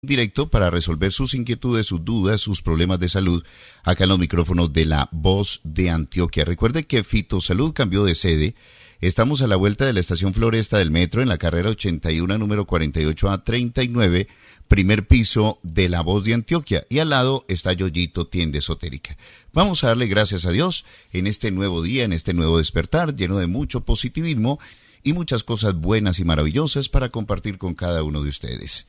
directo para resolver sus inquietudes, sus dudas, sus problemas de salud, acá en los micrófonos de La Voz de Antioquia. Recuerde que Fitosalud cambió de sede. Estamos a la vuelta de la estación Floresta del Metro, en la carrera 81, número 48A39, primer piso de La Voz de Antioquia. Y al lado está Yoyito, tienda esotérica. Vamos a darle gracias a Dios en este nuevo día, en este nuevo despertar, lleno de mucho positivismo y muchas cosas buenas y maravillosas para compartir con cada uno de ustedes.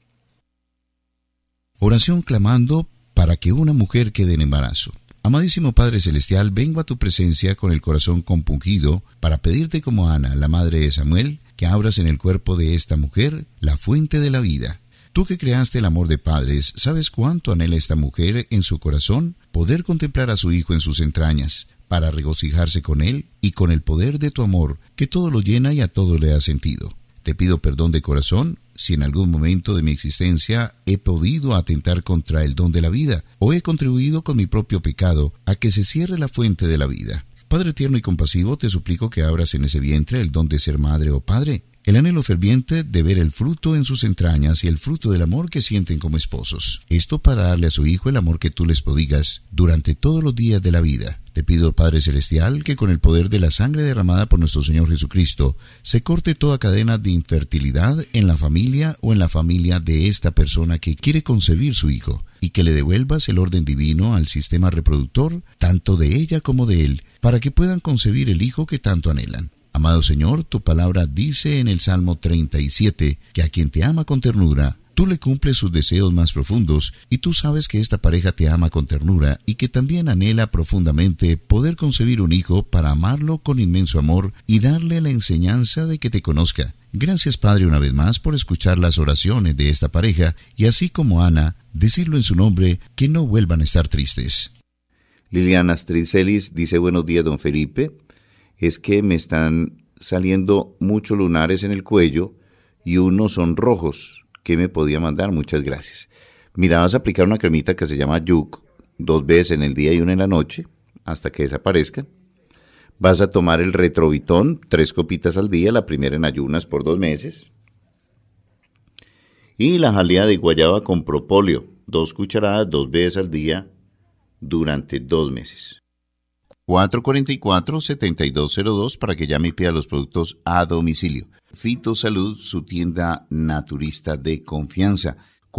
Oración clamando para que una mujer quede en embarazo. Amadísimo Padre Celestial, vengo a tu presencia con el corazón compungido para pedirte como Ana, la madre de Samuel, que abras en el cuerpo de esta mujer la fuente de la vida. Tú que creaste el amor de padres, ¿sabes cuánto anhela esta mujer en su corazón poder contemplar a su hijo en sus entrañas, para regocijarse con él y con el poder de tu amor, que todo lo llena y a todo le da sentido? Te pido perdón de corazón si en algún momento de mi existencia he podido atentar contra el don de la vida o he contribuido con mi propio pecado a que se cierre la fuente de la vida. Padre tierno y compasivo, te suplico que abras en ese vientre el don de ser madre o padre, el anhelo ferviente de ver el fruto en sus entrañas y el fruto del amor que sienten como esposos. Esto para darle a su hijo el amor que tú les prodigas durante todos los días de la vida. Te pido, Padre Celestial, que con el poder de la sangre derramada por nuestro Señor Jesucristo, se corte toda cadena de infertilidad en la familia o en la familia de esta persona que quiere concebir su hijo, y que le devuelvas el orden divino al sistema reproductor, tanto de ella como de él, para que puedan concebir el hijo que tanto anhelan. Amado Señor, tu palabra dice en el Salmo 37 que a quien te ama con ternura, tú le cumples sus deseos más profundos, y tú sabes que esta pareja te ama con ternura y que también anhela profundamente poder concebir un hijo para amarlo con inmenso amor y darle la enseñanza de que te conozca. Gracias, Padre, una vez más por escuchar las oraciones de esta pareja y así como Ana, decirlo en su nombre, que no vuelvan a estar tristes. Liliana Stricelis dice: buenos días, don Felipe. Es que me están saliendo muchos lunares en el cuello y unos son rojos. ¿Qué me podía mandar? Muchas gracias. Mira, vas a aplicar una cremita que se llama Yuk, 2 veces en el día y 1 en la noche, hasta que desaparezca. Vas a tomar el Retrovitón, 3 copitas al día, la primera en ayunas por 2 meses. Y la jalea de guayaba con propóleo, 2 cucharadas, 2 veces al día, durante 2 meses. 444-7202 para que llame y pida los productos a domicilio. Fitosalud, su tienda naturista de confianza.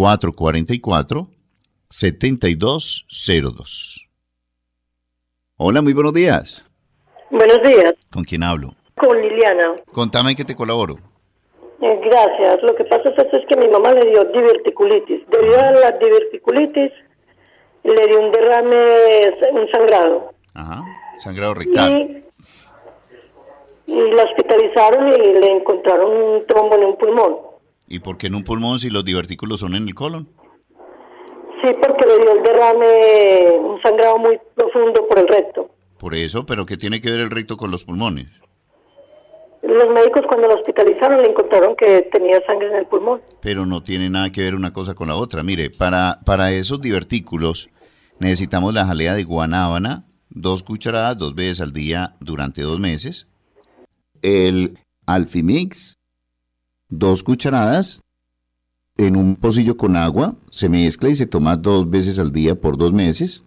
444-7202. Hola, muy buenos días. Buenos días. ¿Con quién hablo? Con Liliana. Contame en qué te colaboro. Gracias. Lo que pasa es que mi mamá le dio diverticulitis. Debido a la diverticulitis, le dio un derrame, un sangrado. Ajá, sangrado rectal. Y la hospitalizaron y le encontraron un trombo en un pulmón. ¿Y por qué en un pulmón si los divertículos son en el colon? Sí, porque le dio el derrame, un sangrado muy profundo por el recto. Por eso, ¿pero qué tiene que ver el recto con los pulmones? Los médicos cuando la hospitalizaron le encontraron que tenía sangre en el pulmón. Pero no tiene nada que ver una cosa con la otra. Mire, para esos divertículos necesitamos la jalea de guanábana, 2 cucharadas, 2 veces al día durante 2 meses. El Alfimix, 2 cucharadas en un pocillo con agua, se mezcla y se toma 2 veces al día por 2 meses.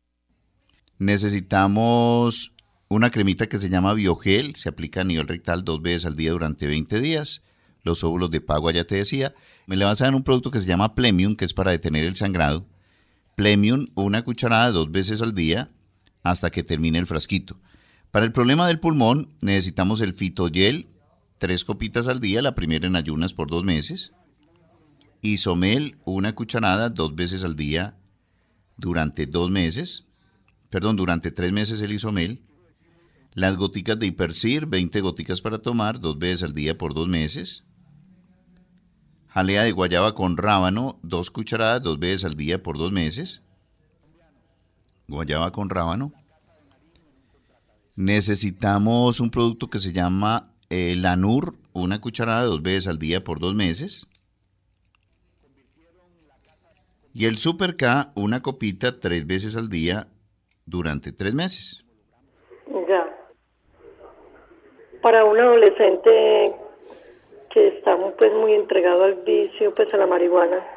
Necesitamos una cremita que se llama Biogel, se aplica a nivel rectal 2 veces al día durante 20 días. Los óvulos de Pagua, ya te decía. Me le vas a dar un producto que se llama Plemium, que es para detener el sangrado. Plemium, 1 cucharada 2 veces al día hasta que termine el frasquito. Para el problema del pulmón necesitamos el Fitogel, 3 copitas al día, la primera en ayunas por 2 meses. Isomel, 1 cucharada 2 veces al día durante 2 meses. Durante 3 meses el Isomel. Las goticas de Hipercir, 20 goticas para tomar 2 veces al día por 2 meses. Jalea de guayaba con rábano, 2 cucharadas 2 veces al día por 2 meses. Guayaba con rábano. Necesitamos un producto que se llama Lanur, 1 cucharada 2 veces al día por 2 meses. Y el Super K, 1 copita 3 veces al día durante 3 meses. Ya. Para un adolescente que está pues muy entregado al vicio, pues a la marihuana,